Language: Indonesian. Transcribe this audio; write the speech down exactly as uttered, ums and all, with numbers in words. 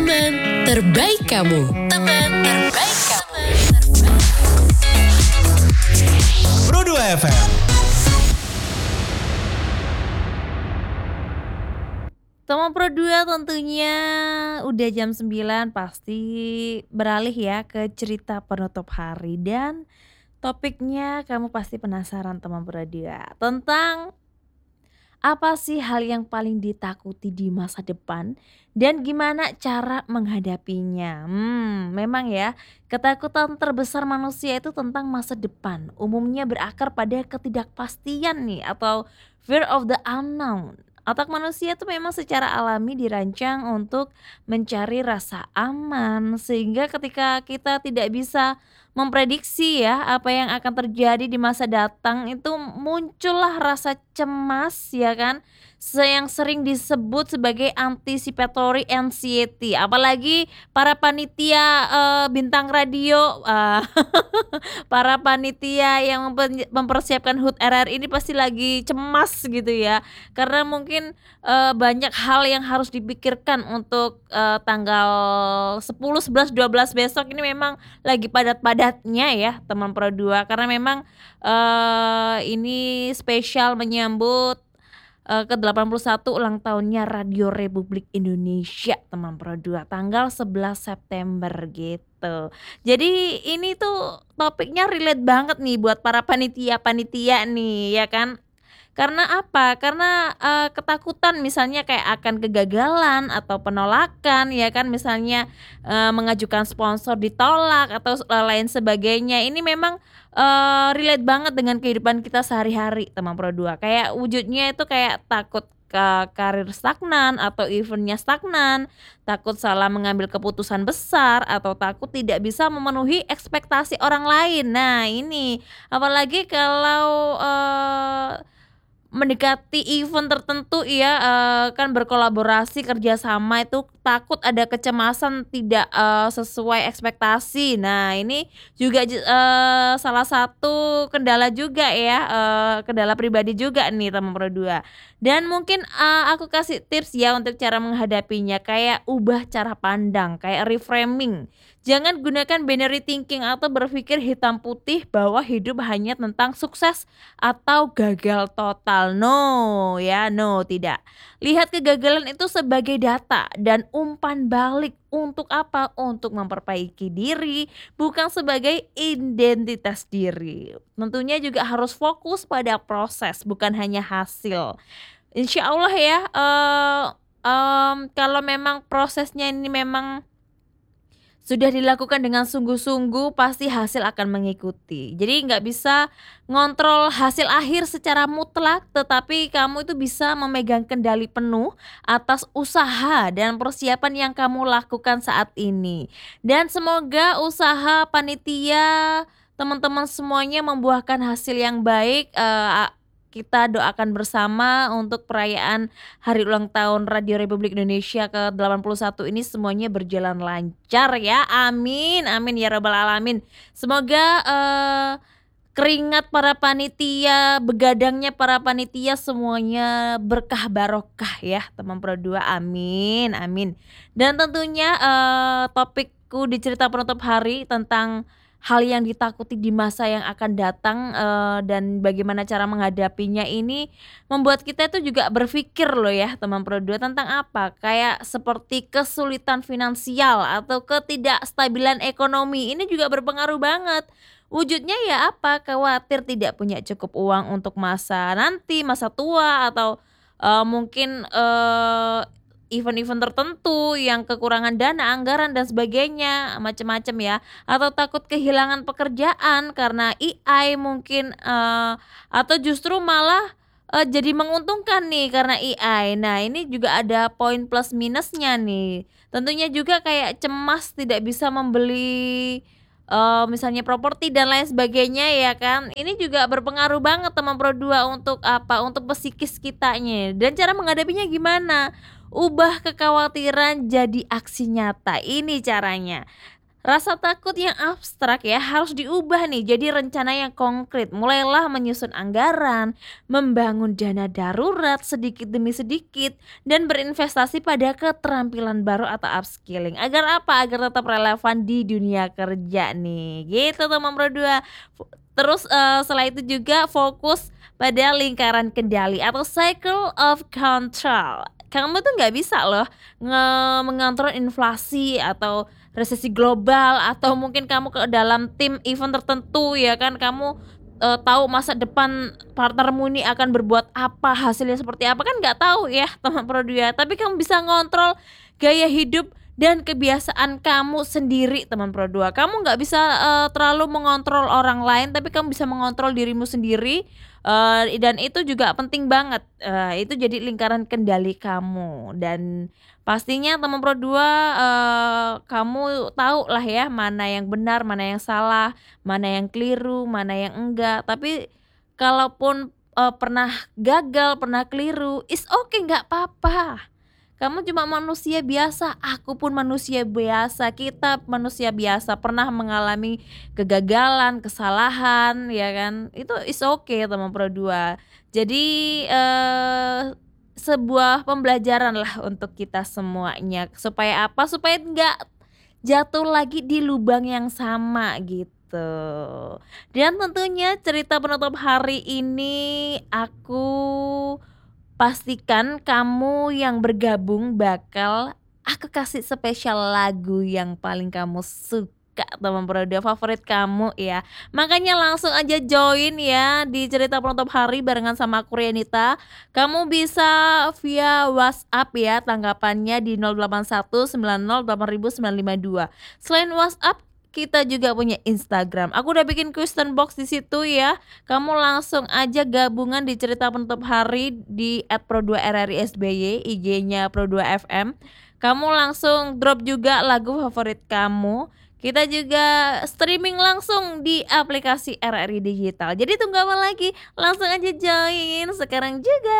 Teman terbaik kamu. Teman terbaik kamu. Pro dua F M. Teman Pro dua tentunya udah jam sembilan pasti beralih ya ke cerita penutup hari, dan topiknya kamu pasti penasaran teman Pro dua tentang apa sih hal yang paling ditakuti di masa depan dan gimana cara menghadapinya? Hmm, memang ya, ketakutan terbesar manusia itu tentang masa depan. Umumnya berakar pada ketidakpastian nih atau fear of the unknown. Otak manusia itu memang secara alami dirancang untuk mencari rasa aman, sehingga ketika kita tidak bisa memprediksi ya apa yang akan terjadi di masa datang, itu muncullah rasa cemas ya kan, se yang sering disebut sebagai anticipatory anxiety. Apalagi para panitia, eee, bintang radio, eee, para panitia yang mempen mempersiapkan H U T R R ini pasti lagi cemas gitu ya. Karena mungkin, eee, banyak hal yang harus dipikirkan untuk, eee, tanggal sepuluh, sebelas, dua belas besok ini memang lagi padat-padatnya ya teman Pro dua, karena memang, eee, ini spesial menyambut, eee, ke delapan puluh satu ulang tahunnya Radio Republik Indonesia teman Pro dua, tanggal sebelas September gitu. Jadi ini tuh topiknya relate banget nih buat para panitia-panitia nih ya kan. Karena apa? Karena, eee, ketakutan misalnya kayak akan kegagalan atau penolakan ya kan, misalnya, eee, mengajukan sponsor ditolak atau s lain sebagainya. Ini memang, eee, relate banget dengan kehidupan kita sehari-hari teman Pro dua. Kayak wujudnya itu kayak takut ka karir stagnan atau event-nya stagnan, takut salah mengambil keputusan besar, atau takut tidak bisa memenuhi ekspektasi orang lain. Nah ini, apalagi kalau, eee mendekati event tertentu ya, eee, kan berkolaborasi kerjasama itu takut ada kecemasan tidak, eee, sesuai ekspektasi. Nah ini juga je eee, salah satu kendala juga ya, eee, kendala pribadi juga nih teman Pro dua. Dan mungkin, eee, aku kasih tips ya untuk cara menghadapinya, kayak ubah cara pandang, kayak reframing. Jangan gunakan binary thinking atau berpikir hitam putih bahwa hidup hanya tentang sukses atau gagal total. No, ya, no, tidak. Lihat kegagalan itu sebagai data dan umpan balik. Untuk apa? Untuk memperbaiki diri, bukan sebagai identitas diri. Tentunya juga harus fokus pada proses, bukan hanya hasil. Insya Allah ya, eee, mmm, kalau memang prosesnya ini memang sudah dilakukan dengan sungguh-sungguh, pasti hasil akan mengikuti. Jadi nggak bisa ngontrol hasil akhir secara mutlak, tetapi kamu itu bisa memegang kendali penuh atas usaha dan persiapan yang kamu lakukan saat ini. Dan semoga usaha panitia, teman-teman semuanya membuahkan hasil yang baik, eee, a kita doakan bersama untuk perayaan hari ulang tahun Radio Republik Indonesia ke delapan puluh satu ini semuanya berjalan lancar ya, amin amin ya rabbal alamin. Semoga, eee, keringat para panitia, begadangnya para panitia semuanya berkah barokah ya teman Pro dua, amin amin. Dan tentunya, eee, topikku di cerita penutup hari tentang hal yang ditakuti di masa yang akan datang, eee, dan bagaimana cara menghadapinya ini membuat kita itu juga berpikir loh ya teman Pro dua tentang apa, kayak seperti kesulitan finansial atau ketidakstabilan ekonomi, ini juga berpengaruh banget. Wujudnya ya apa, khawatir tidak punya cukup uang untuk masa nanti, masa tua, atau, eee, mungkin, eee, event-event tertentu yang kekurangan dana, anggaran dan sebagainya, macem-macem ya. Atau takut kehilangan pekerjaan karena A I mungkin, eee, atau justru malah, eee, jadi menguntungkan nih karena A I. Nah ini juga ada poin plus minusnya nih. Tentunya juga kayak cemas tidak bisa membeli, eee, misalnya properti dan lain sebagainya ya kan. Ini juga berpengaruh banget teman Pro dua untuk apa, untuk psikis kitanya. Dan cara menghadapinya gimana? Ubah kekhawatiran jadi aksi nyata, ini caranya. Rasa takut yang abstrak ya harus diubah nih jadi rencana yang konkret. Mulailah menyusun anggaran, membangun dana darurat sedikit demi sedikit, dan berinvestasi pada keterampilan baru atau upskilling. Agar apa? Agar tetap relevan di dunia kerja nih. Gitu teman Pro dua. Fu- Terus eh, setelah itu juga fokus pada lingkaran kendali atau cycle of control. Kamu tuh nggak bisa loh nge mengontrol inflasi atau resesi global atau mungkin kamu ke dalam tim event tertentu ya kan kamu, eee, tahu masa depan partnermu ini akan berbuat apa, hasilnya seperti apa kan nggak tahu ya teman Pro dua, tapi kamu bisa ngontrol gaya hidup dan kebiasaan kamu sendiri teman Pro dua. Kamu nggak bisa, eee, terlalu mengontrol orang lain tapi kamu bisa mengontrol dirimu sendiri, eee, dan itu juga penting banget, eee, itu jadi lingkaran kendali kamu dan pastinya teman Pro dua, eee, kamu tahu lah ya mana yang benar, mana yang salah, mana yang keliru, mana yang enggak. Tapi kalaupun, eee, pernah gagal, pernah keliru, it's okay nggak apa-apa. Kamu cuma manusia biasa, aku pun manusia biasa, kita manusia biasa pernah mengalami kegagalan, kesalahan, ya kan. Itu is okay teman Pro dua. Jadi, eee, sebuah pembelajaran lah untuk kita semuanya. Supaya apa? Supaya nggak jatuh lagi di lubang yang sama gitu. Dan tentunya cerita penutup hari ini aku pastikan kamu yang bergabung bakal aku kasih spesial lagu yang paling kamu suka teman Pro dua, favorit kamu ya. Makanya langsung aja join ya di cerita penutup hari barengan sama aku Rianita. Kamu bisa via WhatsApp ya tanggapannya di nol delapan satu sembilan nol delapan sembilan lima dua. Selain WhatsApp kita juga punya Instagram. Aku udah bikin question box di situ ya. Kamu langsung aja gabungan di cerita penutup hari di et pro dua r r i s b y, I G-nya Pro dua F M. Kamu langsung drop juga lagu favorit kamu. Kita juga streaming langsung di aplikasi R R I Digital. Jadi tunggu apa lagi? Langsung aja join sekarang juga.